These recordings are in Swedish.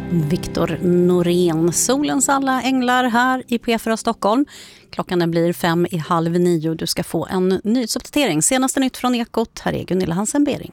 Viktor Norén, solens alla änglar här i P4 Stockholm. Klockan den blir 8:30. Du ska få en nyhetsuppdatering. Senaste nytt från Ekot. Här är Gunilla Hansen-Bering.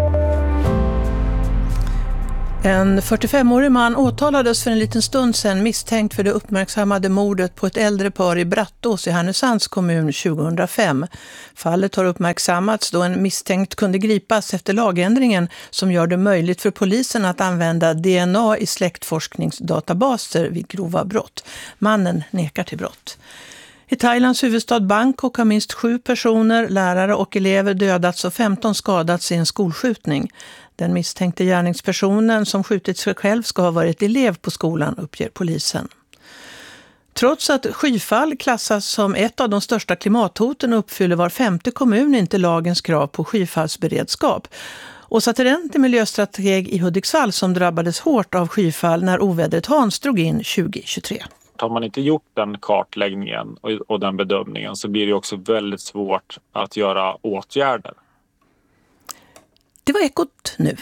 En 45-årig man åtalades för en liten stund sedan misstänkt för det uppmärksammade mordet på ett äldre par i Brattås i Härnösands kommun 2005. Fallet har uppmärksammats då en misstänkt kunde gripas efter lagändringen som gör det möjligt för polisen att använda DNA i släktforskningsdatabaser vid grova brott. Mannen nekar till brott. I Thailands huvudstad Bangkok har minst 7 personer, lärare och elever dödats och 15 skadats i en skolskjutning. Den misstänkte gärningspersonen som skjutit sig själv ska ha varit elev på skolan, uppger polisen. Trots att skyfall klassas som ett av de största klimathoten uppfyller var 5:e kommun inte lagens krav på skyfallsberedskap. Åsa Terent är miljöstrateg i Hudiksvall som drabbades hårt av skyfall när ovädret Hans drog in 2023. Har man inte gjort den kartläggningen och den bedömningen så blir det också väldigt svårt att göra åtgärder. Det var Ekot nu.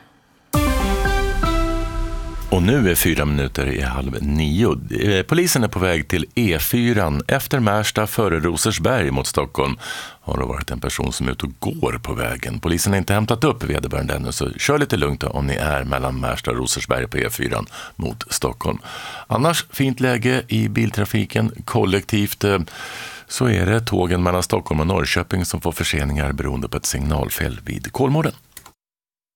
Och nu är 4 minuter i 8:30. Polisen är på väg till E4 efter Märsta före Rosersberg mot Stockholm. Har det varit en person som är ute och går på vägen. Polisen har inte hämtat upp vederbörande ännu, så kör lite lugnt om ni är mellan Märsta och Rosersberg på E4 mot Stockholm. Annars fint läge i biltrafiken kollektivt. Så är det tågen mellan Stockholm och Norrköping som får förseningar beroende på ett signalfel vid Kolmården.